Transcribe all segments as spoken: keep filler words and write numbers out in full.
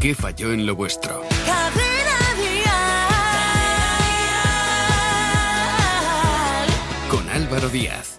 ¿Qué falló en lo vuestro? Cadena Dial. Con Álvaro Díaz.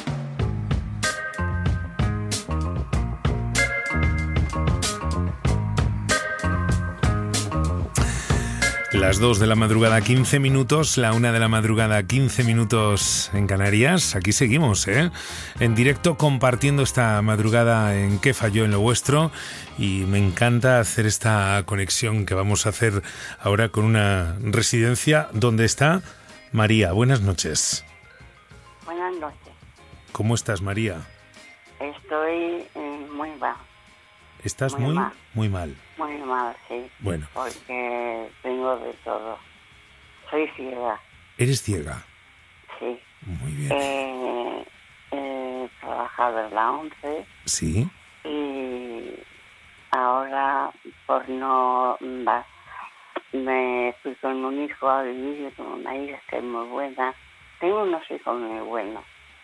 Las dos de la madrugada, quince minutos, la una de la madrugada, quince minutos en Canarias. Aquí seguimos, ¿eh? En directo, compartiendo esta madrugada en ¿Qué falló en lo vuestro? Y me encanta hacer esta conexión que vamos a hacer ahora con una residencia donde está María. Buenas noches. Buenas noches. ¿Cómo estás, María? Estoy eh, muy mal. ¿Estás muy muy, mal. muy mal? Muy mal, sí. Bueno. Porque tengo de todo. Soy ciega. ¿Eres ciega? Sí. Muy bien. Eh, he trabajado en la once. Sí. Y ahora, por no... Va, me fui con un hijo a vivir con una hija que es muy buena. Tengo unos hijos muy buenos.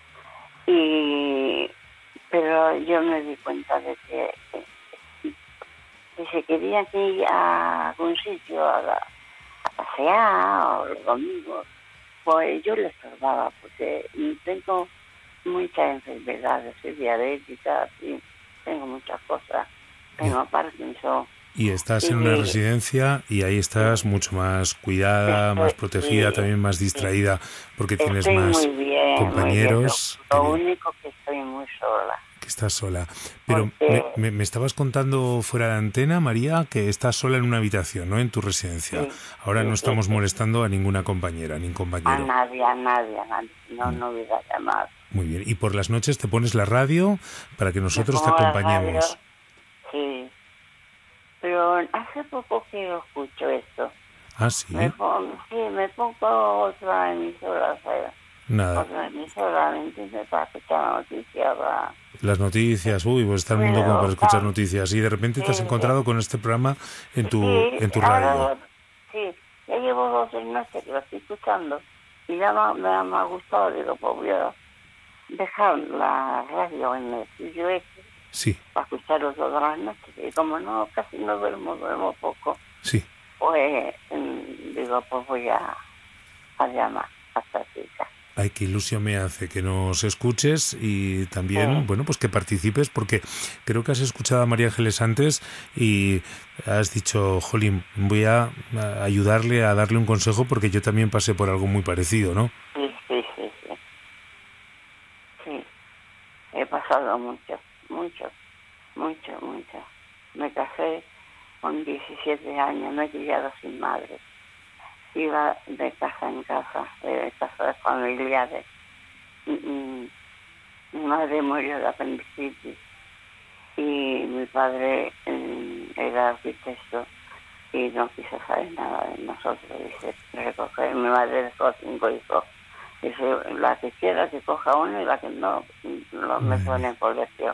Y... Pero yo me di cuenta de que... si se querían ir a algún sitio a, la, a pasear o los domingos, pues yo les estorbaba porque tengo muchas enfermedades, soy diabética, y tengo muchas cosas, tengo Parkinson. Y estás y, en una residencia y ahí estás sí. mucho más cuidada, estoy, más protegida, sí, también más distraída, porque tienes estoy más muy bien, compañeros. Muy bien. Lo, lo único que estoy muy sola. Que estás sola. Pero me, me, me estabas contando fuera de antena, María, que estás sola en una habitación, ¿no? En tu residencia. Sí, Ahora sí, no estamos sí, molestando a ninguna compañera, ni compañero. A nadie, a nadie, a nadie. No, mm. no voy a llamar. Muy bien. ¿Y por las noches te pones la radio para que nosotros te acompañemos? Sí. Pero hace poco que yo escucho esto. ¿Ah, sí? Me pongo, sí, me pongo otra emisora, o sea, Nada. Otra emisora, ¿me entiendes? Para escuchar la noticia, para... Las noticias, uy, pues está el mundo como para escuchar noticias. Y de repente te has encontrado con este programa en tu, sí, en tu radio. Ahora, sí, ya llevo dos tres noches que lo estoy escuchando y ya me, me, me ha gustado. Digo, pues voy a dejar la radio en el estudio este sí. para escucharlo todas las noches. Y como no, casi no duermo, duermo poco, sí. pues digo, pues voy a, a llamar a esta chica. Ay, qué ilusión me hace que nos escuches y también, sí. bueno, pues que participes, porque creo que has escuchado a María Ángeles antes y has dicho, jolín, voy a ayudarle a darle un consejo porque yo también pasé por algo muy parecido, ¿no? Sí, sí, sí, sí. Sí, he pasado mucho, mucho, mucho, mucho. Me casé con diecisiete años, me he criado sin madre. Iba de casa en casa, de casa de familiares. Mi madre murió de apendicitis y mi padre eh, era arquitecto y no quiso saber nada de nosotros. Dice, recoger, mi madre dejó cinco hijos. Dice, la que quiera que coja uno y la que no, no me pone en colegio.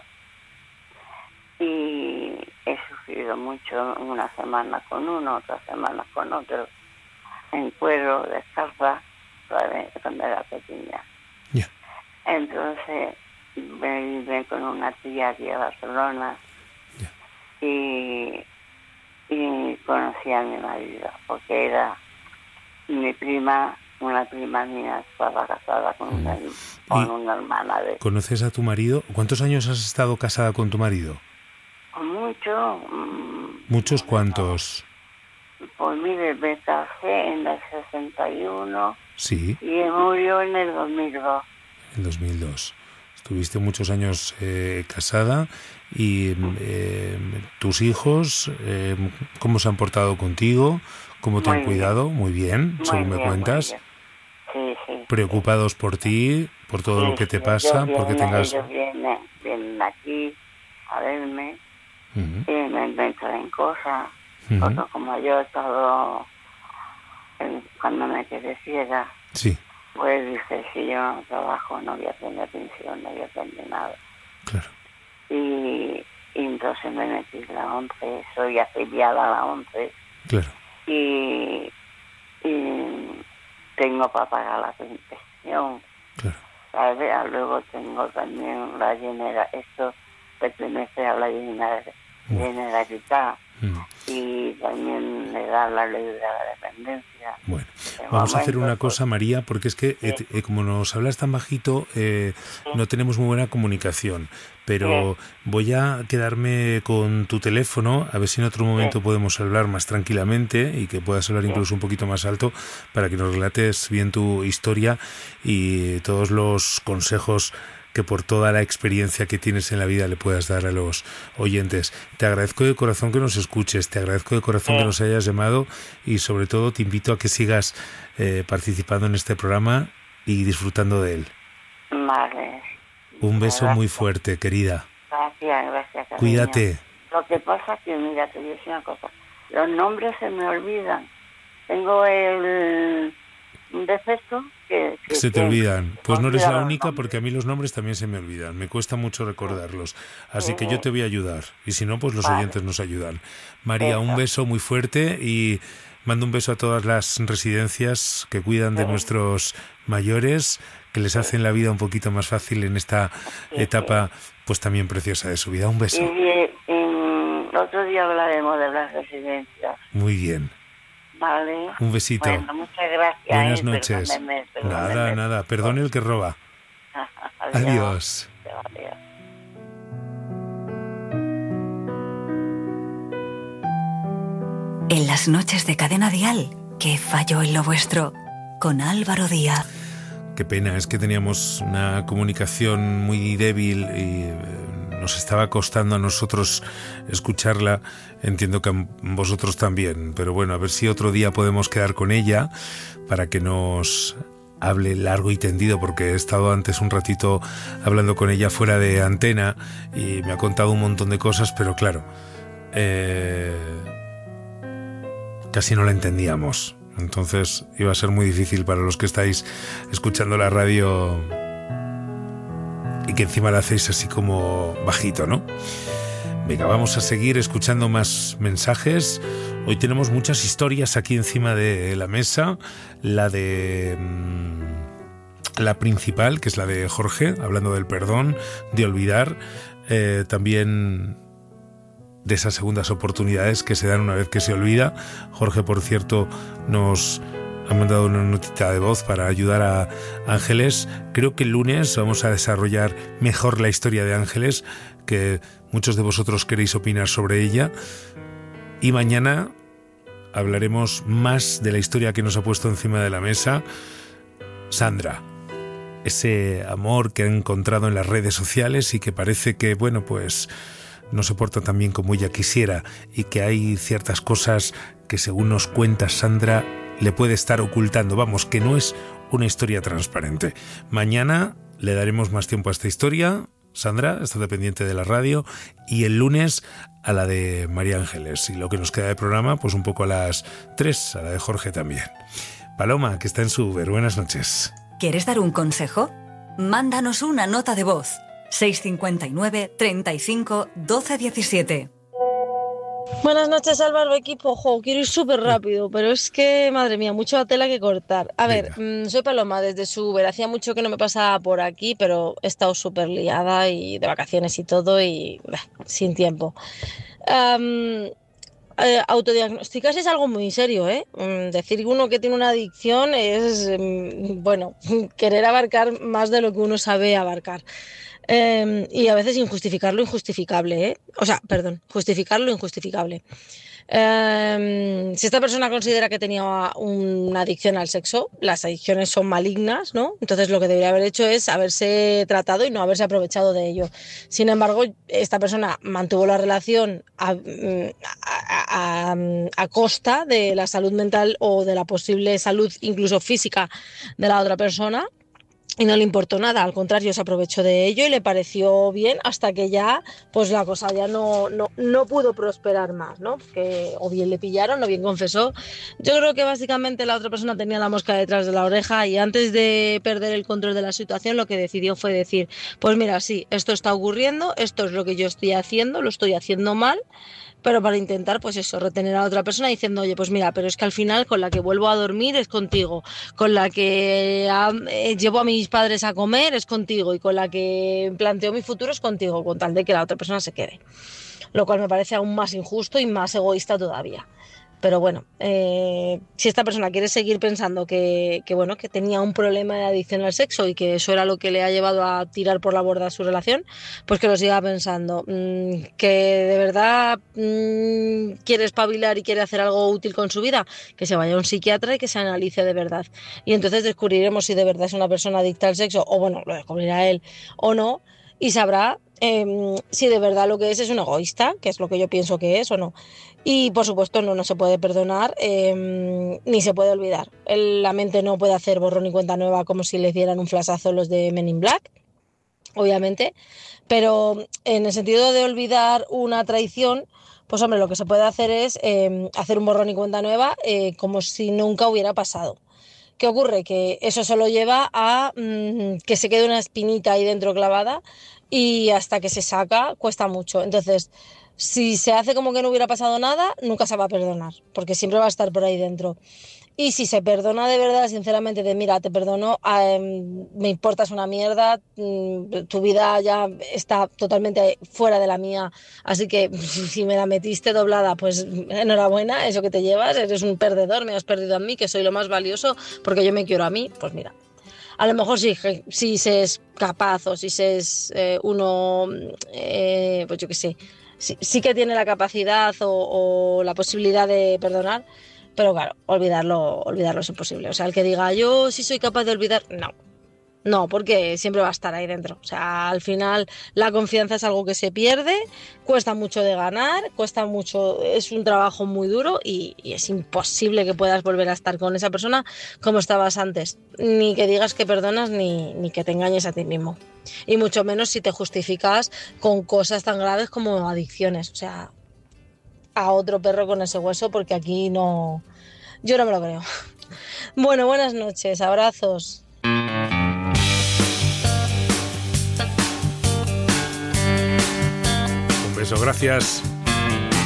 Y he sufrido mucho, una semana con uno, otra semana con otro. En cuero, descalza, cuando era pequeña. Yeah. Entonces me vine con una tía aquí a Barcelona yeah. y, y conocí a mi marido, porque era mi prima, una prima mía estaba casada con, una, con una hermana de... ¿Conoces a tu marido? ¿Cuántos años has estado casada con tu marido? Mucho. ¿Muchos cuántos? Pues mire, me casé en el sesenta y uno sí. y murió en el dos mil dos. En dos mil dos. Estuviste muchos años eh, casada y eh, tus hijos, eh, ¿cómo se han portado contigo? ¿Cómo te muy han cuidado? Bien. Muy bien, muy según bien, me cuentas. Sí, sí. Preocupados sí. por ti, por todo sí, lo que te sí, pasa, vienen, porque tengas... Ellos vienen, vienen aquí a verme uh-huh. y me inventan cosas. Uh-huh. Porque como yo he estado, en, cuando me quedé ciega, sí. pues dije, si yo no trabajo no voy a tener pensión, no voy a tener nada. Claro. Y, y entonces me metí en la once, soy afiliada a la once. Claro. Y, y tengo para pagar la pensión. Claro. ¿Sabes? Luego tengo también la Generalitat, esto pertenece a la Generalitat. Mm. Y también me da la ley de la dependencia. Bueno, De vamos a hacer momento, una cosa, María, porque es que Sí. eh, eh, como nos hablas tan bajito, eh, Sí. no tenemos muy buena comunicación. Pero voy a quedarme con tu teléfono, a ver si en otro momento Sí. podemos hablar más tranquilamente y que puedas hablar Sí. incluso un poquito más alto para que nos relates bien tu historia y todos los consejos que por toda la experiencia que tienes en la vida le puedas dar a los oyentes. Te agradezco de corazón que nos escuches, te agradezco de corazón Sí. que nos hayas llamado y sobre todo te invito a que sigas eh, participando en este programa y disfrutando de él. Vale. Un beso Gracias. muy fuerte, querida. Gracias, gracias, cariño. Cuídate. Lo que pasa es que, mira, te voy a decir una cosa. Los nombres se me olvidan. Tengo el un defecto que... que Se te que- olvidan. que Pues no eres olvida la los única nombres. porque a mí los nombres también se me olvidan. Me cuesta mucho recordarlos. Así Sí. que yo te voy a ayudar. Y si no, pues los Vale. oyentes nos ayudan. María, un Eso. beso muy fuerte y mando un beso a todas las residencias que cuidan de Sí. nuestros mayores, que les hacen la vida un poquito más fácil en esta Sí, etapa pues también preciosa de su vida. Un Y, beso. y, y otro día hablaremos de las residencias. Muy bien. Vale. Un besito. Bueno, muchas gracias. Buenas eh, noches. perdóneme, Nada, perdóneme. nada. Perdone el que roba. Adiós. Adiós. Adiós. En las noches de Cadena Dial, que falló en lo vuestro, con Álvaro Díaz. Qué pena, es que teníamos una comunicación muy débil y eh, nos estaba costando a nosotros escucharla. Entiendo que a vosotros también, pero bueno, a ver si otro día podemos quedar con ella para que nos hable largo y tendido, porque he estado antes un ratito hablando con ella fuera de antena y me ha contado un montón de cosas, pero claro, eh, casi no la entendíamos. Entonces iba a ser muy difícil para los que estáis escuchando la radio y que encima la hacéis así como bajito, ¿no? Venga, vamos a seguir escuchando más mensajes. Hoy tenemos muchas historias aquí encima de la mesa. La de... Mmm, la principal, que es la de Jorge, hablando del perdón, de olvidar. Eh, también... de esas segundas oportunidades que se dan una vez que se olvida. Jorge, por cierto, nos ha mandado una notita de voz para ayudar a Ángeles. Creo que el lunes vamos a desarrollar mejor la historia de Ángeles, que muchos de vosotros queréis opinar sobre ella. Y mañana hablaremos más de la historia que nos ha puesto encima de la mesa Sandra. Ese amor que ha encontrado en las redes sociales y que parece que, bueno, pues... no se porta tan bien como ella quisiera y que hay ciertas cosas que, según nos cuenta Sandra, le puede estar ocultando. Vamos, que no es una historia transparente. Mañana le daremos más tiempo a esta historia. Sandra, estate pendiente de la radio. Y el lunes a la de María Ángeles. Y lo que nos queda de programa, pues un poco a las tres, a la de Jorge también. Paloma, que está en su Uber. Buenas noches. ¿Quieres dar un consejo? Mándanos una nota de voz. seis cinco nueve, treinta y cinco, doce diecisiete. Buenas noches, Álvaro, equipo. Ojo, quiero ir súper rápido, pero es que, madre mía, mucha tela que cortar. A ver, mmm, soy Paloma desde su Uber. Hacía mucho que no me pasaba por aquí, pero he estado súper liada y de vacaciones y todo y bah, sin tiempo. Um, eh, autodiagnosticarse es algo muy serio, ¿eh? Um, decir uno que tiene una adicción es, um, bueno, querer abarcar más de lo que uno sabe abarcar. Eh, y a veces injustificar lo injustificable, ¿eh? O sea, perdón, justificar lo injustificable. Eh, si esta persona considera que tenía una adicción al sexo, las adicciones son malignas, ¿no? Entonces lo que debería haber hecho es haberse tratado y no haberse aprovechado de ello. Sin embargo, esta persona mantuvo la relación a, a, a, a costa de la salud mental o de la posible salud incluso física de la otra persona. Y no le importó nada, al contrario, se aprovechó de ello y le pareció bien hasta que ya, pues la cosa ya no, no, no pudo prosperar más, ¿no? Que o bien le pillaron o bien confesó. Yo creo que básicamente la otra persona tenía la mosca detrás de la oreja y antes de perder el control de la situación lo que decidió fue decir, pues mira, sí, esto está ocurriendo, esto es lo que yo estoy haciendo, lo estoy haciendo mal, pero para intentar, pues eso, retener a la otra persona diciendo, oye, pues mira, pero es que al final con la que vuelvo a dormir es contigo, con la que eh, llevo a mis padres a comer es contigo y con la que planteo mi futuro es contigo, con tal de que la otra persona se quede. lo cual me parece aún más injusto y más egoísta todavía. Pero bueno, eh, si esta persona quiere seguir pensando que, que, bueno, que tenía un problema de adicción al sexo y que eso era lo que le ha llevado a tirar por la borda su relación, pues que lo siga pensando. Mm, que de verdad mm, quiere espabilar y quiere hacer algo útil con su vida, que se vaya a un psiquiatra y que se analice de verdad. Y entonces descubriremos si de verdad es una persona adicta al sexo, o bueno, lo descubrirá él o no, y sabrá eh, si de verdad lo que es es un egoísta, que es lo que yo pienso que es o no. Y por supuesto no, no se puede perdonar eh, ni se puede olvidar. El, la mente no puede hacer borrón y cuenta nueva como si le dieran un flashazo los de Men in Black, obviamente, pero en el sentido de olvidar una traición, pues hombre, lo que se puede hacer es eh, hacer un borrón y cuenta nueva eh, como si nunca hubiera pasado. ¿Qué ocurre? Que eso solo lleva a mmm, que se quede una espinita ahí dentro clavada y hasta que se saca cuesta mucho. Entonces, si se hace como que no hubiera pasado nada, nunca se va a perdonar, porque siempre va a estar por ahí dentro. Y si se perdona de verdad, sinceramente, de mira, te perdono, eh, me importas una mierda, mm, tu vida ya está totalmente fuera de la mía, así que si me la metiste doblada, pues enhorabuena, eso que te llevas, eres un perdedor, me has perdido a mí, que soy lo más valioso, porque yo me quiero a mí, pues mira. A lo mejor si, si se es capaz o si se es eh, uno, eh, pues yo qué sé, sí, sí que tiene la capacidad o, o la posibilidad de perdonar, pero claro, olvidarlo, olvidarlo es imposible. O sea, el que diga yo sí soy capaz de olvidar, no. No, porque siempre va a estar ahí dentro. O sea, al final la confianza es algo que se pierde, cuesta mucho de ganar, cuesta mucho, es un trabajo muy duro y, y es imposible que puedas volver a estar con esa persona como estabas antes. Ni que digas que perdonas ni, ni que te engañes a ti mismo. Y mucho menos si te justificas con cosas tan graves como adicciones. O sea, a otro perro con ese hueso, porque aquí no... Yo no me lo creo. Bueno, buenas noches, abrazos. Un beso, gracias.